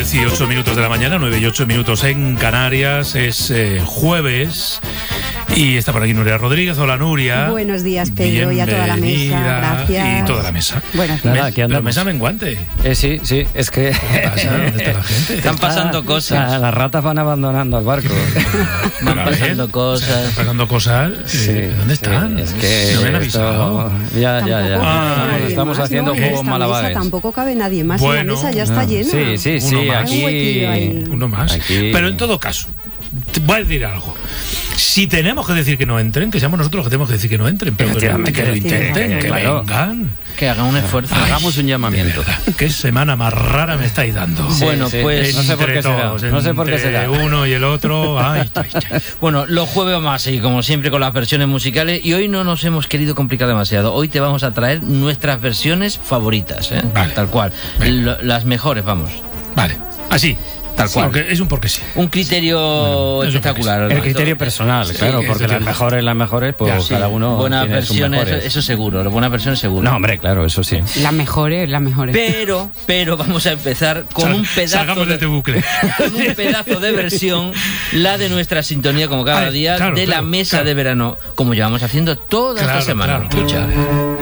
10:08 de la mañana, 9:08 en Canarias. Es jueves y está por aquí Nuria Rodríguez. Hola, Nuria. Buenos días, Pedro, y a toda la mesa. Gracias. Y toda la mesa. Buenas Nada, tardes. aquí andamos. La mesa menguante. Sí, es que... ¿Qué pasa? ¿Dónde está la gente? Están pasando cosas. Las ratas van abandonando el barco. Van Pero a ver, pasando cosas. Están pasando cosas. ¿Dónde están? Es que no me han avisado. Ya. Tampoco Ay, cabe Estamos más, haciendo ¿no? En juegos esta malabares. mesa tampoco cabe nadie más. Bueno. La mesa ya está llena. Sí, Uno más. aquí... Un huequillo ahí. Uno más. Aquí- Pero en todo caso, te voy a decir algo. Si tenemos que decir que no entren, que seamos nosotros los que tenemos que decir que no entren, pero que lo intenten, que Claro. vengan. Que hagan un esfuerzo. Hagamos un llamamiento. Qué semana más rara me estáis dando. Bueno, pues, no sé por qué será. todos, No sé por qué entre será. uno y el otro. Ay. Bueno, los jueves vamos a seguir como siempre con las versiones musicales y hoy no nos hemos querido complicar demasiado. Hoy te vamos a traer nuestras versiones favoritas, ¿eh? Vale. Tal cual. Las mejores, vamos. Vale, así. Tal cual. Porque es un porque sí. Un criterio eso espectacular. El criterio personal, Sí, claro, porque eso las mejores, pues Ya, sí. cada uno Buenas tiene sus versiones, mejores. eso seguro. Las buenas versiones seguro. No, hombre, claro, eso sí. Las mejores. Pero vamos a empezar con un pedazo Salgamos de este bucle. con un pedazo de versión, la de nuestra sintonía como cada Ay, día, claro, de la claro, mesa claro. de verano, como llevamos haciendo toda esta semana. Claro. Escucha.